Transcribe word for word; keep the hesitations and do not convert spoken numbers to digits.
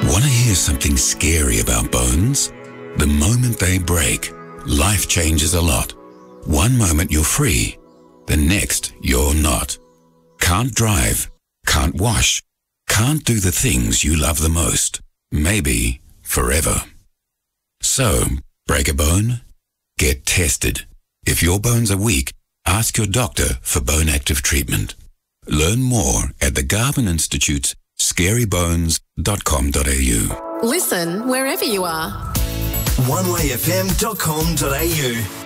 Want to hear something scary about bones? The moment they break, life changes a lot. One moment you're free, the next you're not. Can't drive, can't wash, can't do the things you love the most. Maybe forever. So, break a bone? Get tested. If your bones are weak, ask your doctor for bone active treatment. Learn more at the Garvan Institute's scary bones dot com dot a u. Listen wherever you are. one way f m dot com dot a u